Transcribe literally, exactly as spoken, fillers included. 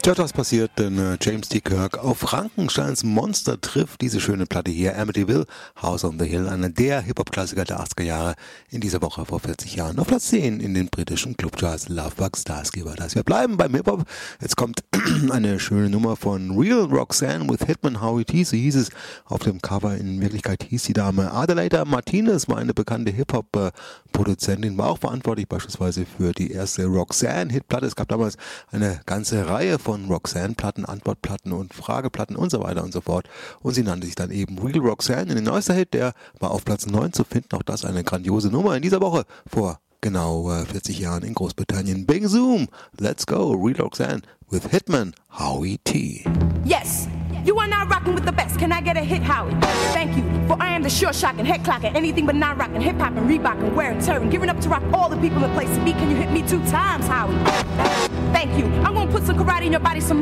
Tja, was passiert, denn äh, James T. Kirk auf Frankensteins Monster trifft diese schöne Platte hier, Amityville, House on the Hill, einer der Hip-Hop-Klassiker der achtziger Jahre, in dieser Woche vor vierzig Jahren auf Platz zehn in den britischen Clubcharts. Lovebug Starsky war das. Wir bleiben beim Hip-Hop. Jetzt kommt eine schöne Nummer von Real Roxanne with Hitman Howie T. So hieß es auf dem Cover. In Wirklichkeit hieß die Dame Adelaida Martinez, war eine bekannte Hip-Hop-Produzentin, war auch verantwortlich beispielsweise für die erste Roxanne-Hitplatte. Es gab damals eine ganze Reihe von von Roxanne-Platten, Antwortplatten und Frageplatten und so weiter und so fort. Und sie nannte sich dann eben Real Roxanne. In den neuester Hit, der war auf Platz neun zu finden. Auch das eine grandiose Nummer in dieser Woche vor genau äh, vierzig Jahren in Großbritannien. Bing Zoom, let's go, Real Roxanne with Hitman Howie T. Yes, you are now rocking with the best. Can I get a hit, Howie? Thank you, for I am the sure shocking, head clocking, anything but non rocking, hip hop and Reebok and wear and tearing, giving up to rock all the people in place to be. Can you hit me two times, Howie? Thank you. I'm gonna put some karate in your body, some